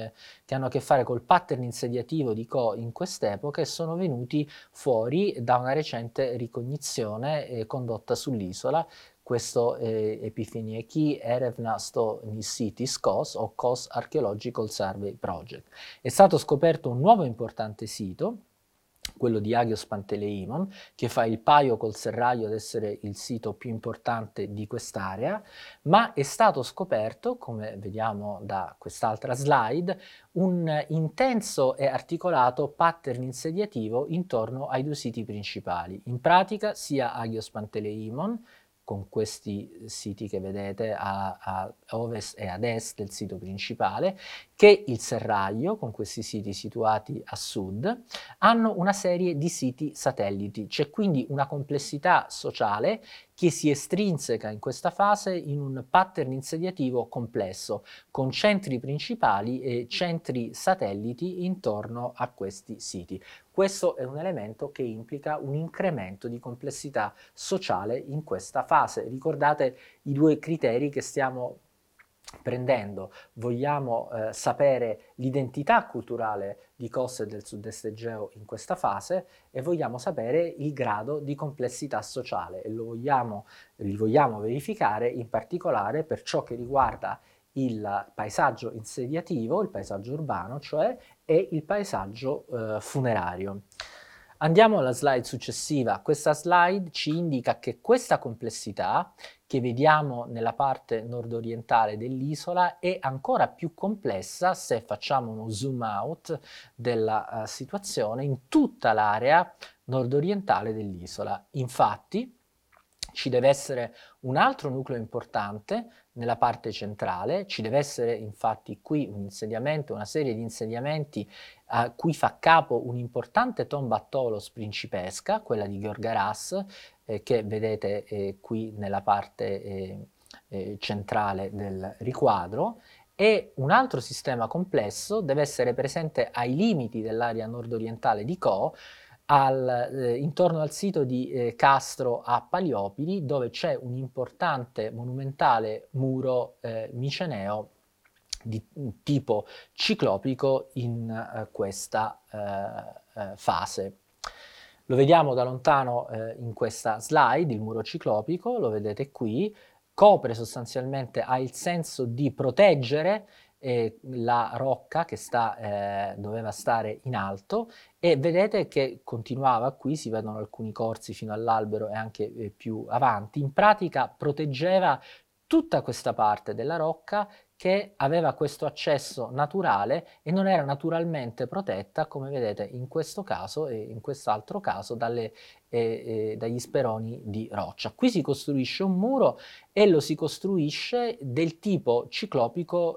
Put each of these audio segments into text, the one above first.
che hanno a che fare col pattern insediativo di Co in quest'epoca e sono venuti fuori da una recente ricognizione condotta sull'isola. Questo Epifanie Key Erevna sto Nissitis COS o COS Archaeological Survey Project. È stato scoperto un nuovo importante sito, quello di Agios Panteleimon, che fa il paio col serraglio ad essere il sito più importante di quest'area, ma è stato scoperto, come vediamo da quest'altra slide, un intenso e articolato pattern insediativo intorno ai due siti principali. In pratica sia Agios Panteleimon, con questi siti che vedete a ovest e ad est del sito principale, che il serraglio, con questi siti situati a sud, hanno una serie di siti satelliti. C'è quindi una complessità sociale che si estrinseca in questa fase in un pattern insediativo complesso, con centri principali e centri satelliti intorno a questi siti. Questo è un elemento che implica un incremento di complessità sociale in questa fase. Ricordate i due criteri che stiamo prendendo. Vogliamo sapere l'identità culturale di Kos e del sud-est Egeo in questa fase e vogliamo sapere il grado di complessità sociale e li vogliamo verificare in particolare per ciò che riguarda il paesaggio insediativo, il paesaggio urbano, cioè, e il paesaggio funerario. Andiamo alla slide successiva. Questa slide ci indica che questa complessità che vediamo nella parte nord-orientale dell'isola è ancora più complessa se facciamo uno zoom out della situazione in tutta l'area nord-orientale dell'isola. Infatti, ci deve essere un altro nucleo importante nella parte centrale, ci deve essere infatti qui un insediamento, una serie di insediamenti a cui fa capo un'importante tomba a Tolos principesca, quella di Gheorghe-Ras, che vedete qui nella parte centrale del riquadro, e un altro sistema complesso deve essere presente ai limiti dell'area nord-orientale di Co, intorno al sito di Castro a Paliopili, dove c'è un importante monumentale muro miceneo di tipo ciclopico in questa fase. Lo vediamo da lontano in questa slide, il muro ciclopico, lo vedete qui, copre sostanzialmente, ha il senso di proteggere la rocca che doveva stare in alto, e vedete che continuava qui, si vedono alcuni corsi fino all'albero e anche più avanti. In pratica proteggeva tutta questa parte della rocca che aveva questo accesso naturale e non era naturalmente protetta, come vedete in questo caso e in quest'altro caso, dagli speroni di roccia. Qui si costruisce un muro e lo si costruisce del tipo ciclopico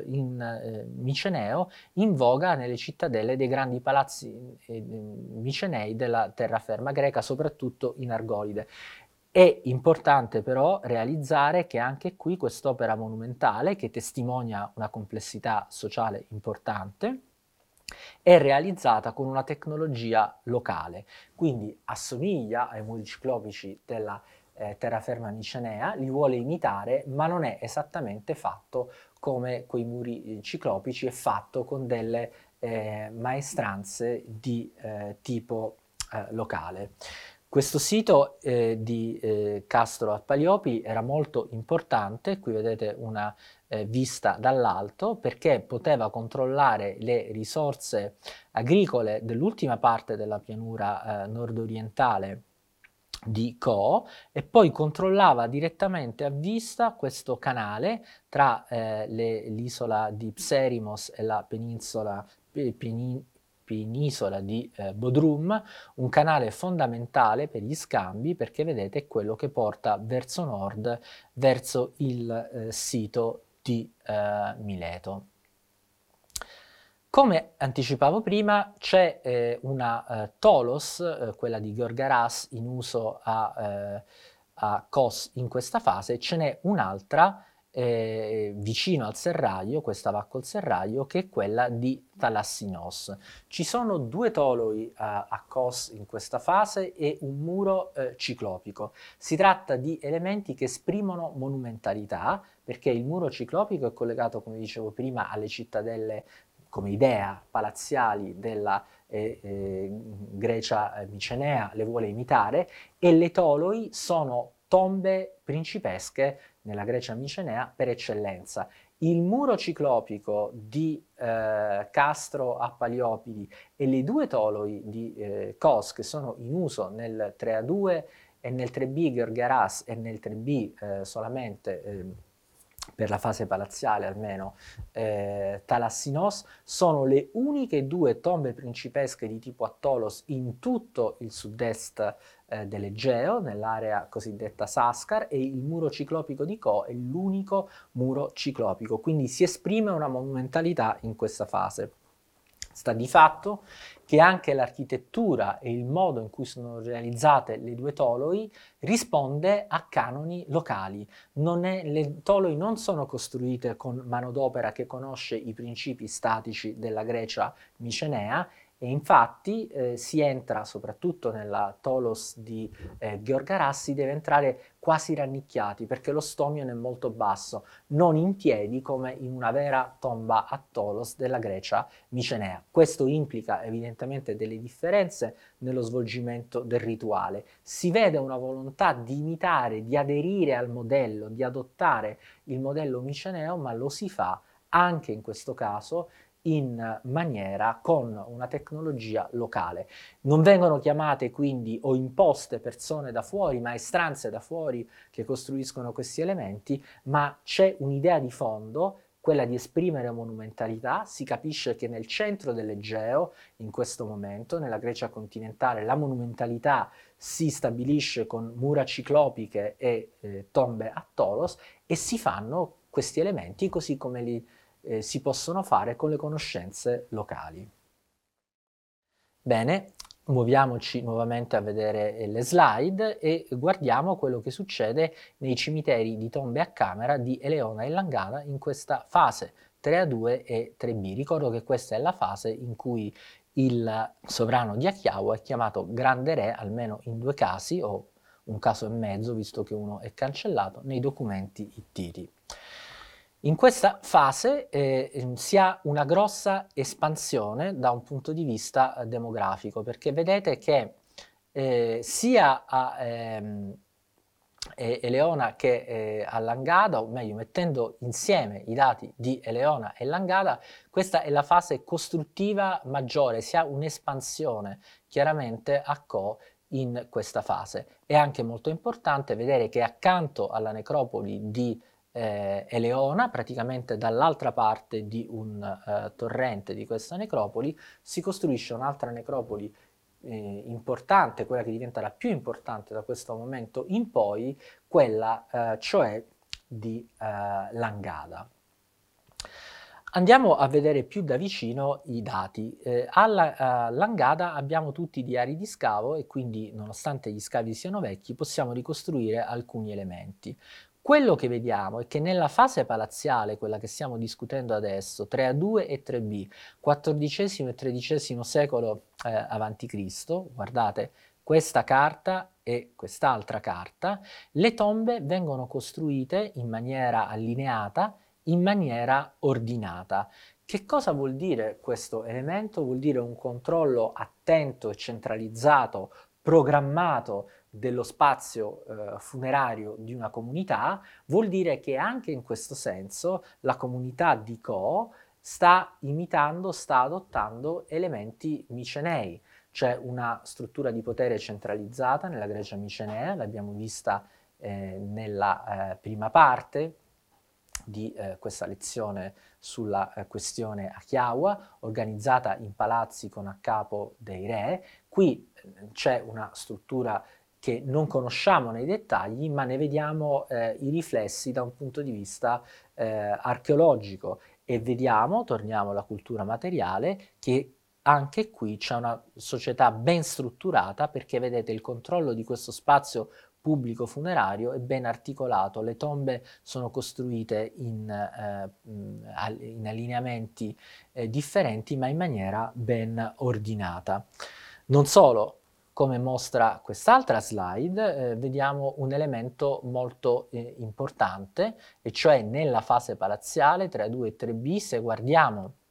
miceneo, in voga nelle cittadelle dei grandi palazzi micenei della terraferma greca, soprattutto in Argolide. È importante però realizzare che anche qui quest'opera monumentale, che testimonia una complessità sociale importante, è realizzata con una tecnologia locale, quindi assomiglia ai muri ciclopici della terraferma micenea, li vuole imitare, ma non è esattamente fatto come quei muri ciclopici, è fatto con delle maestranze di tipo locale. Questo sito di Castro a Paliopili era molto importante, qui vedete una vista dall'alto, perché poteva controllare le risorse agricole dell'ultima parte della pianura nord-orientale di Co, e poi controllava direttamente a vista questo canale tra l'isola di Pserimos e la penisola di Bodrum, un canale fondamentale per gli scambi, perché vedete è quello che porta verso nord, verso il sito di Mileto. Come anticipavo prima, c'è una Tolos, quella di Gheorghe-Ras, in uso a Kos in questa fase. Ce n'è un'altra vicino al serraglio, questa va col serraglio, che è quella di Thalassinos. Ci sono due toloi a Kos in questa fase e un muro ciclopico. Si tratta di elementi che esprimono monumentalità, perché il muro ciclopico è collegato, come dicevo prima, alle cittadelle come idea palaziali della Grecia micenea, le vuole imitare, e le toloi sono tombe principesche nella Grecia micenea per eccellenza. Il muro ciclopico di Castro a Paliopidi e le due toloi di Kos, che sono in uso nel 3A2 e nel 3B Gorgaras e nel 3B solamente per la fase palaziale almeno, Thalassinos, sono le uniche due tombe principesche di tipo Attolos in tutto il sud-est dell'Egeo, nell'area cosiddetta Saskar, e il muro ciclopico di Ko è l'unico muro ciclopico, quindi si esprime una monumentalità in questa fase. Sta di fatto che anche l'architettura e il modo in cui sono realizzate le due toloi risponde a canoni locali. Le toloi non sono costruite con manodopera che conosce i principi statici della Grecia micenea, e infatti si entra, soprattutto nella Tolos di Gheorgharas, si deve entrare quasi rannicchiati perché lo stomio è molto basso, non in piedi come in una vera tomba a Tolos della Grecia micenea. Questo implica evidentemente delle differenze nello svolgimento del rituale. Si vede una volontà di imitare, di aderire al modello, di adottare il modello miceneo, ma lo si fa anche in questo caso in maniera con una tecnologia locale. Non vengono chiamate quindi o imposte persone da fuori, maestranze da fuori che costruiscono questi elementi, ma c'è un'idea di fondo, quella di esprimere monumentalità. Si capisce che nel centro dell'Egeo, in questo momento, nella Grecia continentale, la monumentalità si stabilisce con mura ciclopiche e tombe a Tolos, e si fanno questi elementi così come li si possono fare con le conoscenze locali. Bene, muoviamoci nuovamente a vedere le slide e guardiamo quello che succede nei cimiteri di tombe a camera di Eleona e Langada in questa fase 3A2 e 3B. Ricordo che questa è la fase in cui il sovrano di Achiaua è chiamato Grande Re, almeno in due casi, o un caso e mezzo, visto che uno è cancellato, nei documenti ittiti. In questa fase si ha una grossa espansione da un punto di vista demografico, perché vedete che sia a Eleona che a Langada, o meglio mettendo insieme i dati di Eleona e Langada, questa è la fase costruttiva maggiore, si ha un'espansione chiaramente a Co in questa fase. È anche molto importante vedere che accanto alla necropoli di Eleona, praticamente dall'altra parte di un torrente di questa necropoli, si costruisce un'altra necropoli importante, quella che diventa la più importante da questo momento in poi, quella cioè di Langada. Andiamo a vedere più da vicino i dati. Alla Langada abbiamo tutti i diari di scavo e quindi, nonostante gli scavi siano vecchi, possiamo ricostruire alcuni elementi. Quello che vediamo è che nella fase palaziale, quella che stiamo discutendo adesso, 3A2 e 3B, XIV e XIII secolo avanti Cristo, guardate, questa carta e quest'altra carta, le tombe vengono costruite in maniera allineata, in maniera ordinata. Che cosa vuol dire questo elemento? Vuol dire un controllo attento e centralizzato, programmato dello spazio funerario di una comunità. Vuol dire che anche in questo senso la comunità di Co sta imitando, sta adottando elementi micenei. C'è una struttura di potere centralizzata nella Grecia micenea, l'abbiamo vista nella prima parte di questa lezione sulla questione Achiaua, organizzata in palazzi con a capo dei re. Qui c'è una struttura che non conosciamo nei dettagli, ma ne vediamo i riflessi da un punto di vista archeologico, e vediamo, torniamo alla cultura materiale, che anche qui c'è una società ben strutturata, perché vedete il controllo di questo spazio pubblico funerario è ben articolato, le tombe sono costruite in allineamenti differenti, ma in maniera ben ordinata. Non solo, come mostra quest'altra slide, vediamo un elemento molto importante, e cioè nella fase palaziale 3A2 e 3B, se guardiamo